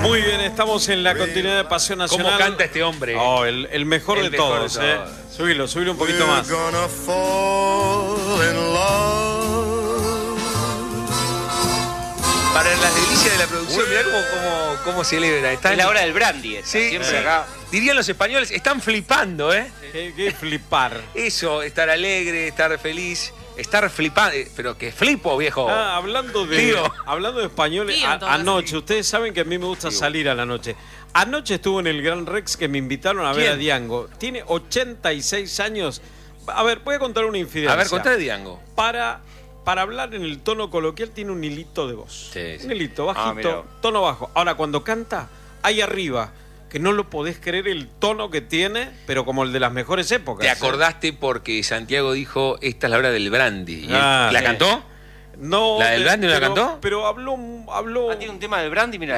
Muy bien, estamos en la continuidad de Pasión Nacional. ¿Cómo canta este hombre? Oh, el mejor de todos, Subilo un poquito más. Para las delicias de la producción, mirá cómo celebra. Es la hora del brandy. Sí, siempre acá. Dirían los españoles, están flipando, ¿eh? ¿Qué flipar? Eso, estar alegre, estar feliz, estar flipando. Pero que flipo, viejo. Hablando de españoles, anoche, ustedes saben que a mí me gusta salir a la noche. Anoche estuve en el Gran Rex que me invitaron a ver a Diango. Tiene 86 años. A ver, voy a contar una infidencia. A ver, contá de Diango. Para hablar en el tono coloquial tiene un hilito de voz. Sí. Un hilito, bajito, tono bajo. Ahora, cuando canta, ahí arriba, que no lo podés creer el tono que tiene, pero como el de las mejores épocas. Te acordaste porque Santiago dijo, esta es la hora del brandy. ¿Y ¿la cantó? No. ¿La del brandy no la cantó? Pero habló. Tiene un tema del brandy, mirá.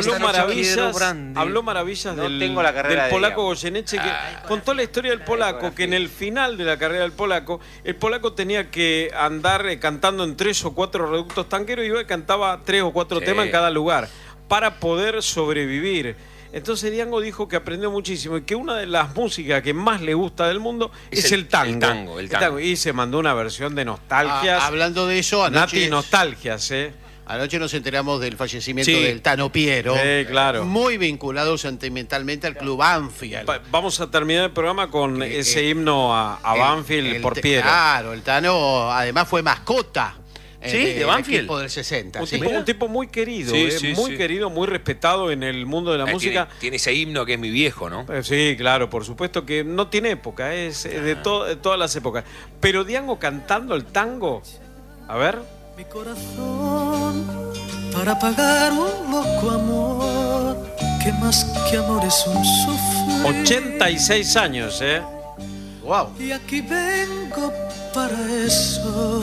Habló maravillas del polaco Goyeneche, que contó la historia del polaco, que en el final de la carrera del polaco, el polaco tenía que andar cantando en 3 o 4 reductos tanqueros y cantaba 3 o 4 temas en cada lugar para poder sobrevivir. Entonces Diango dijo que aprendió muchísimo y que una de las músicas que más le gusta del mundo es el tango. El tango. Y se mandó una versión de Nostalgias. Hablando de eso, anoche... Nati Nostalgias, Anoche nos enteramos del fallecimiento del Tano Piero. Sí, claro. Muy vinculado sentimentalmente al club Banfield. Vamos a terminar el programa con ese himno a Banfield por Piero. Claro, el Tano además fue mascota. De Banfield. Equipo del 60. Un tipo muy querido, muy querido, muy respetado en el mundo de la música. Tiene ese himno que es mi viejo, ¿no? Sí, claro, por supuesto que no tiene época, es de todas las épocas. Pero Diango cantando el tango, a ver. Mi corazón, para pagar un loco amor, que más que amor es un sufrir. 86 años, Wow. Y aquí vengo para eso,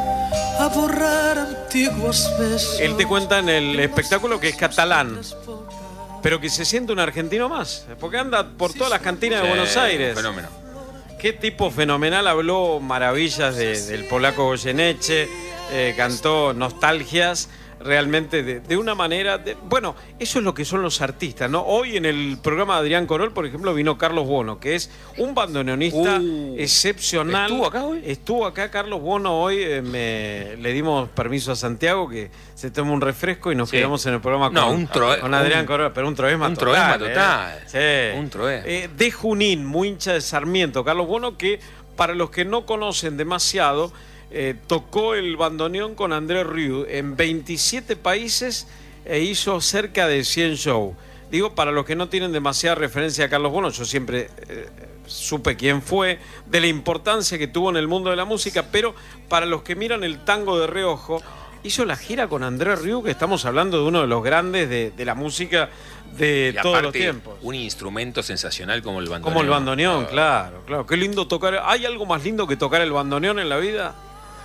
a borrar antiguos besos. Él te cuenta en el espectáculo que es catalán, pero que se siente un argentino más, porque anda por todas las cantinas de Buenos Aires. Fenómeno. Qué tipo fenomenal, habló maravillas del polaco Goyeneche, cantó Nostalgias, realmente de una manera... bueno, eso es lo que son los artistas, ¿no? Hoy en el programa de Adrián Corol, por ejemplo, vino Carlos Bono, que es un bandoneonista excepcional. ¿Estuvo acá hoy? Estuvo acá Carlos Bono hoy, le dimos permiso a Santiago que se tome un refresco y nos quedamos en el programa con Adrián Corol, pero un troesma total. Un troé. De Junín, muy hincha de Sarmiento, Carlos Bono, que para los que no conocen demasiado... tocó el bandoneón con André Rieu en 27 países e hizo cerca de 100 shows. Digo, para los que no tienen demasiada referencia a Carlos Bono, yo siempre supe quién fue, de la importancia que tuvo en el mundo de la música, pero para los que miran el tango de reojo, hizo la gira con André Rieu, que estamos hablando de uno de los grandes de la música de todos los tiempos. Un instrumento sensacional como el bandoneón. Como el bandoneón, claro. Qué lindo tocar. ¿Hay algo más lindo que tocar el bandoneón en la vida?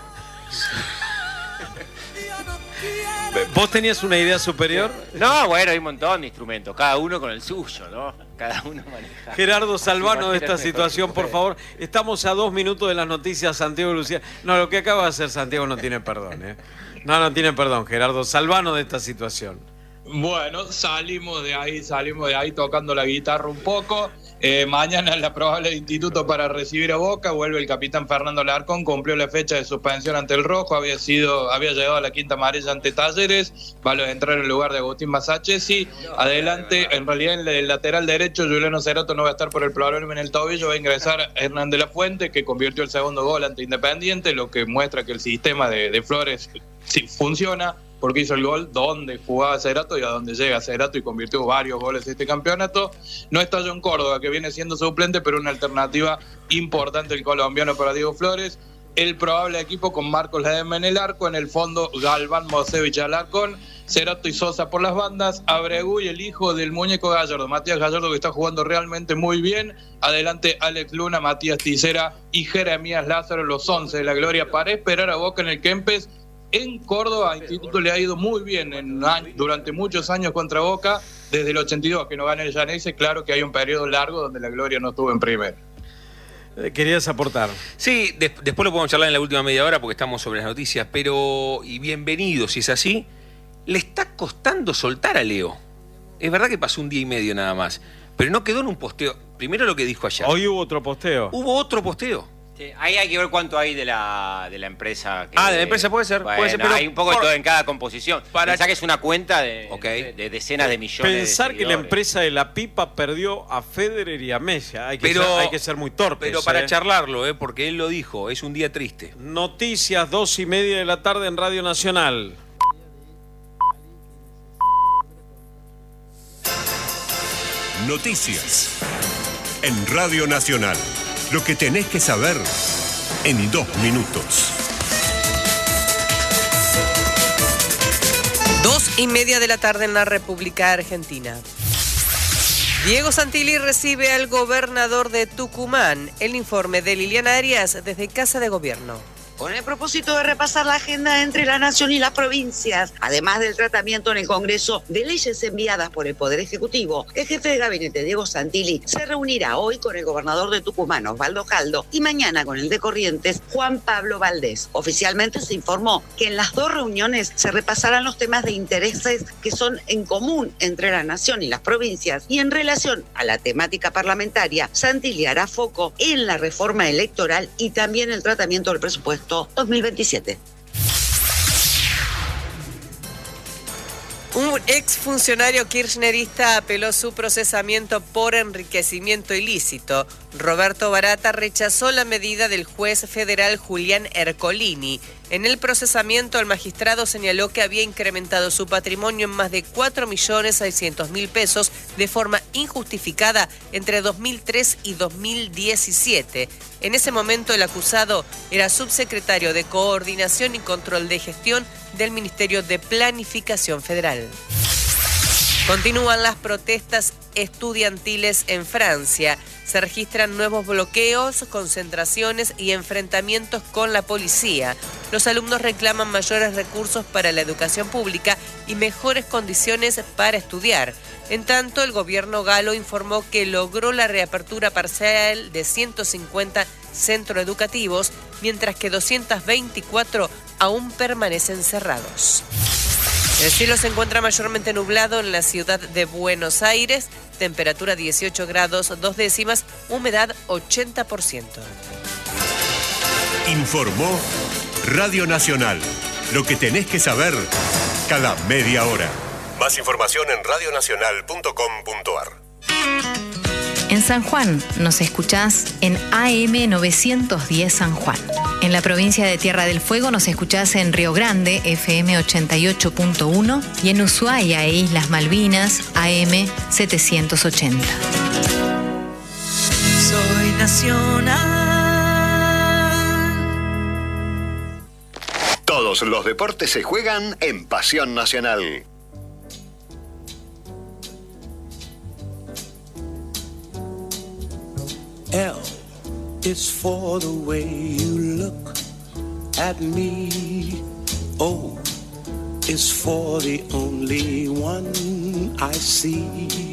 ¿Vos tenías una idea superior? No, bueno, hay un montón de instrumentos, cada uno con el suyo, ¿no? Cada uno maneja. Gerardo Salvano de esta situación, por favor. Estamos a 2 minutos de las noticias, Santiago y Lucía. No, lo que acaba de hacer Santiago no tiene perdón, No tiene perdón, Gerardo Salvano de esta situación. Bueno, salimos de ahí tocando la guitarra un poco. Mañana es la probable de instituto para recibir a Boca. Vuelve el capitán Fernando Larcón, cumplió la fecha de suspensión ante el Rojo, había llegado a la quinta amarilla ante Talleres, va a entrar en lugar de Agustín Masachesi. Adelante, en realidad en el lateral derecho, Juliano Cerato no va a estar por el problema en el tobillo, va a ingresar Hernán de la Fuente, que convirtió el segundo gol ante Independiente, lo que muestra que el sistema de Flores sí funciona, porque hizo el gol donde jugaba Cerato y a donde llega Cerato y convirtió varios goles en este campeonato. No está John Córdoba, que viene siendo suplente, pero una alternativa importante el colombiano para Diego Flores. El probable equipo con Marcos Ledesma en el arco, en el fondo Galván, Mosevich, Alarcón, Cerato y Sosa por las bandas, Abregu y el hijo del muñeco Gallardo, Matías Gallardo, que está jugando realmente muy bien. Adelante Alex Luna, Matías Ticera y Jeremías Lázaro, los 11 de la gloria, para esperar a Boca en el Kempes. En Córdoba, a Instituto le ha ido muy bien durante muchos años contra Boca, desde el 82 que no gana el Llanese. Claro que hay un periodo largo donde la gloria no estuvo en primera. ¿Querías aportar? Sí, después lo podemos charlar en la última media hora porque estamos sobre las noticias, pero, y bienvenido si es así, le está costando soltar a Leo. Es verdad que pasó un día y medio nada más, pero no quedó en un posteo. Primero lo que dijo ayer. Hoy hubo otro posteo. Hubo otro posteo. Sí, ahí hay que ver cuánto hay de la empresa. De la empresa puede ser. Bueno, puede ser, pero hay un poco de todo en cada composición. Pensá que es una cuenta de decenas de millones Pensar de que la empresa de la pipa perdió a Federer y a Messi. Hay que ser muy torpe. Pero para charlarlo, porque él lo dijo, es un día triste. Noticias, 2:30 de la tarde en Radio Nacional. Noticias en Radio Nacional. Lo que tenés que saber en 2 minutos. 2:30 de la tarde en la República Argentina. Diego Santilli recibe al gobernador de Tucumán. El informe de Liliana Arias desde Casa de Gobierno. Con el propósito de repasar la agenda entre la nación y las provincias, además del tratamiento en el Congreso de leyes enviadas por el Poder Ejecutivo, el jefe de gabinete, Diego Santilli, se reunirá hoy con el gobernador de Tucumán, Osvaldo Jaldo, y mañana con el de Corrientes, Juan Pablo Valdés. Oficialmente se informó que en las 2 reuniones se repasarán los temas de intereses que son en común entre la nación y las provincias, y en relación a la temática parlamentaria, Santilli hará foco en la reforma electoral y también el tratamiento del presupuesto 2027. Un exfuncionario kirchnerista apeló su procesamiento por enriquecimiento ilícito. Roberto Barata rechazó la medida del juez federal Julián Ercolini. En el procesamiento, el magistrado señaló que había incrementado su patrimonio en más de 4.600.000 pesos de forma injustificada entre 2003 y 2017. En ese momento, el acusado era subsecretario de Coordinación y Control de Gestión del Ministerio de Planificación Federal. Continúan las protestas estudiantiles en Francia. Se registran nuevos bloqueos, concentraciones y enfrentamientos con la policía. Los alumnos reclaman mayores recursos para la educación pública y mejores condiciones para estudiar. En tanto, el gobierno galo informó que logró la reapertura parcial de 150 centros educativos, mientras que 224 aún permanecen cerrados. El cielo se encuentra mayormente nublado en la ciudad de Buenos Aires, temperatura 18 grados 2 décimas, humedad 80%. Informó Radio Nacional. Lo que tenés que saber cada media hora. Más información en radionacional.com.ar. En San Juan nos escuchás en AM 910 San Juan. En la provincia de Tierra del Fuego nos escuchás en Río Grande, FM 88.1, y en Ushuaia e Islas Malvinas, AM 780. Soy nacional. Todos los deportes se juegan en Pasión Nacional. L is for the way you look at me. O is for the only one I see.